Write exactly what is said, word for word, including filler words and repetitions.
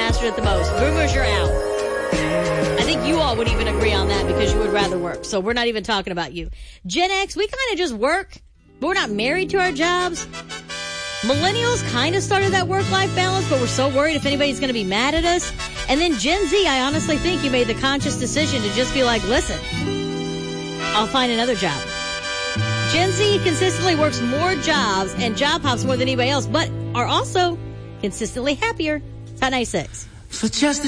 mastered it the most. Boomers, you're out. I think you all would even agree on that because you would rather work. So we're not even talking about you. Gen X, we kind of just work, but we're not married to our jobs. Millennials kind of started that work-life balance, but we're so worried if anybody's going to be mad at us. And then Gen Z, I honestly think you made the conscious decision to just be like, listen, I'll find another job. Gen Z consistently works more jobs and job hops more than anybody else, but are also consistently happier. It's Hot ninety-six. So just